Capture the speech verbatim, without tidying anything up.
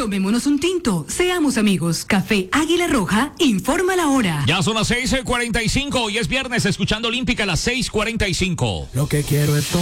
Tomémonos un tinto, seamos amigos. Café Águila Roja, informa la hora. Ya son las seis cuarenta y cinco y es viernes, escuchando Olímpica a las seis cuarenta y cinco. Lo que quiero es todo.